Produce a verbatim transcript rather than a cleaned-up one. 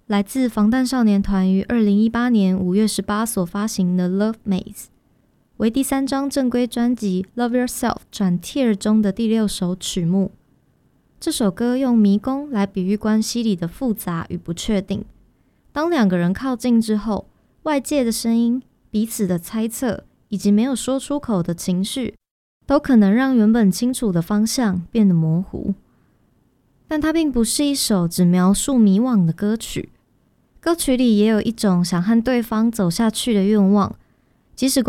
来自防弹少年团于二零一八年五月十八所发行的《Love Maze》，为第三张正规专辑《Love Yourself》转 Tear 中的第六首曲目。这首歌用迷宫来比喻关系里的复杂与不确定。当两个人靠近之后，外界的声音、彼此的猜测以及没有说出口的情绪，都可能让原本清楚的方向变得模糊。但它并不是一首只描述迷惘的歌曲，歌曲里也有一种想和对方走下去的愿望，即使